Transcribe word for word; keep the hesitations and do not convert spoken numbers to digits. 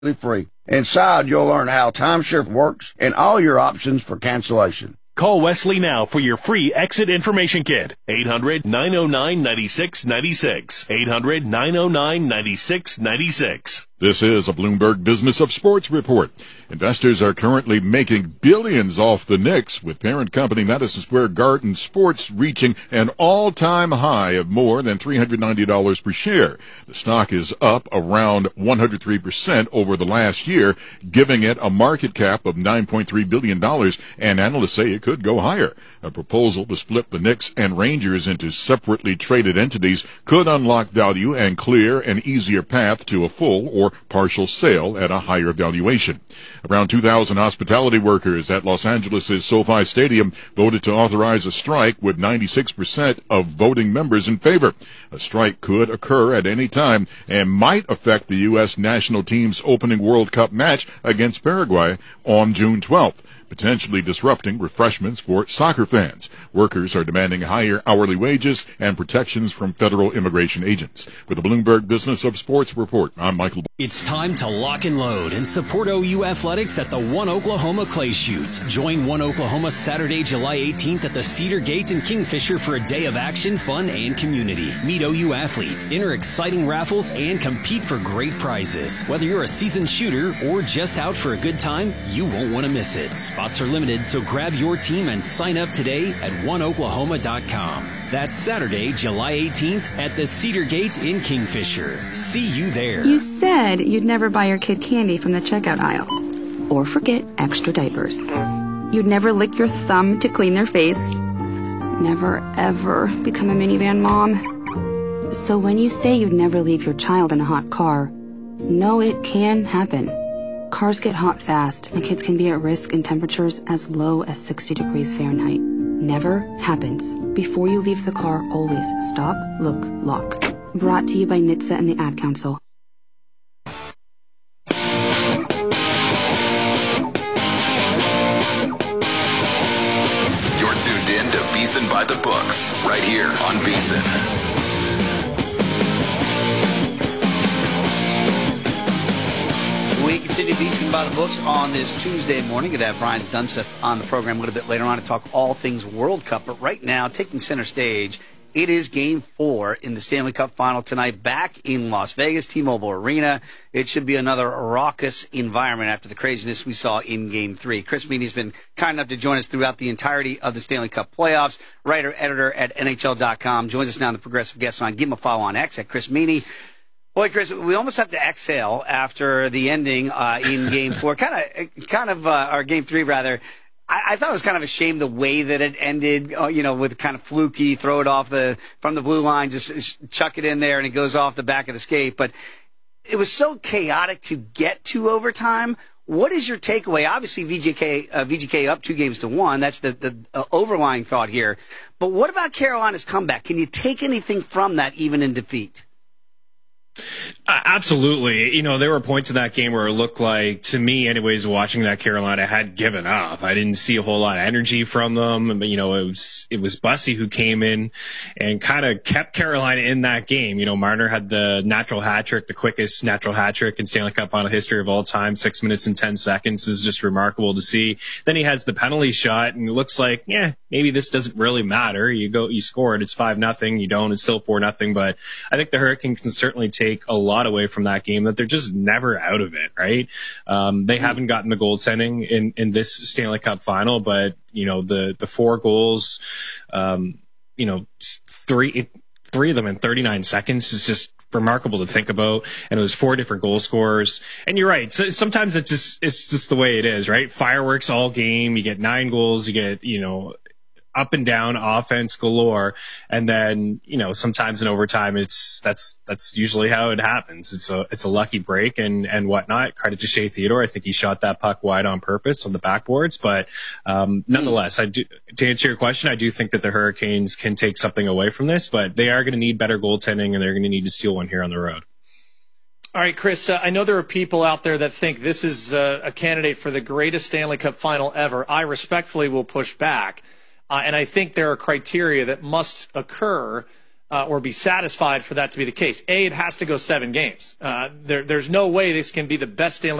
free. Inside, you'll learn how timeshare works and all your options for cancellation. Call Wesley now for your free exit information kit. eight hundred, nine oh nine, nine six nine six. eight hundred, nine oh nine, nine six nine six. This is a Bloomberg Business of Sports report. Investors are currently making billions off the Knicks, with parent company Madison Square Garden Sports reaching an all-time high of more than three hundred ninety dollars per share. The stock is up around one hundred three percent over the last year, giving it a market cap of nine point three billion dollars, and analysts say it could go higher. A proposal to split the Knicks and Rangers into separately traded entities could unlock value and clear an easier path to a full or partial sale at a higher valuation. Around two thousand hospitality workers at Los Angeles' SoFi Stadium voted to authorize a strike, with ninety-six percent of voting members in favor. A strike could occur at any time and might affect the U S national team's opening World Cup match against Paraguay on June twelfth, potentially disrupting refreshments for soccer fans. Workers are demanding higher hourly wages and protections from federal immigration agents. For the Bloomberg Business of Sports report, I'm Michael. It's time to lock and load and support O U Athletics at the One Oklahoma Clay Shoot. Join One Oklahoma Saturday, July eighteenth at the Cedar Gate in Kingfisher for a day of action, fun, and community. Meet O U athletes, enter exciting raffles, and compete for great prizes. Whether you're a seasoned shooter or just out for a good time, you won't want to miss it. Spots are limited, so grab your team and sign up today at one oklahoma dot com. That's Saturday, July eighteenth at the Cedar Gate in Kingfisher. See you there. You said you'd never buy your kid candy from the checkout aisle. Or forget extra diapers. You'd never lick your thumb to clean their face. Never, ever become a minivan mom. So when you say you'd never leave your child in a hot car, know it can happen. Cars get hot fast, and kids can be at risk in temperatures as low as sixty degrees Fahrenheit. Never happens. Before you leave the car, always stop, look, lock. Brought to you by N H T S A and the Ad Council. You're tuned in to VEASAN by the Books, right here on VEASAN. We continue VEASAN by the Books on this Tuesday morning. Going to have Brian Dunseth on the program a little bit later on to talk all things World Cup. But right now, taking center stage, it is Game four in the Stanley Cup Final tonight, back in Las Vegas, T-Mobile Arena. It should be another raucous environment after the craziness we saw in Game three. Chris Meany has been kind enough to join us throughout the entirety of the Stanley Cup playoffs. Writer, editor at N H L dot com. Joins us now in the Progressive Guest Line. Give him a follow on X at Chris Meany. Boy, Chris, we almost have to exhale after the ending uh, in Game Four, kind of, kind of, uh, or Game Three rather. I, I thought it was kind of a shame the way that it ended. Uh, you know, with kind of fluky, throw it off the from the blue line, just chuck it in there, and it goes off the back of the skate. But it was so chaotic to get to overtime. What is your takeaway? Obviously, V G K, uh, V G K up two games to one. That's the the uh, overlying thought here. But what about Carolina's comeback? Can you take anything from that, even in defeat? Uh, absolutely. You know, there were points in that game where it looked like, to me anyways, watching that Carolina had given up. I didn't see a whole lot of energy from them. But, you know, it was, it was Bussy who came in and kind of kept Carolina in that game. You know, Marner had the natural hat trick, the quickest natural hat trick in Stanley Cup final history of all time. Six minutes and ten seconds is just remarkable to see. Then he has the penalty shot, and it looks like, yeah, maybe this doesn't really matter. You go, you score it, it's five nothing. You don't, it's still four nothing. But I think the Hurricanes can certainly take a lot away from that game, that they're just never out of it, right? Um, they haven't gotten the goaltending in, in this Stanley Cup final, but, you know, the, the four goals, um, you know, three, three of them in thirty-nine seconds is just remarkable to think about. And it was four different goal scorers. And you're right. So sometimes it's just, it's just the way it is, right? Fireworks all game. You get nine goals. You get, you know, up and down offense galore. And then, you know, sometimes in overtime, it's, that's, that's usually how it happens. It's a, it's a lucky break and, and whatnot. Credit to Shea Theodore. I think he shot that puck wide on purpose on the backboards. But, um, nonetheless, I do, to answer your question, I do think that the Hurricanes can take something away from this, but they are going to need better goaltending, and they're going to need to steal one here on the road. All right, Chris, uh, I know there are people out there that think this is uh, a candidate for the greatest Stanley Cup final ever. I respectfully will push back. Uh, and I think there are criteria that must occur uh, or be satisfied for that to be the case. A, it has to go seven games. Uh, there, there's no way this can be the best Stanley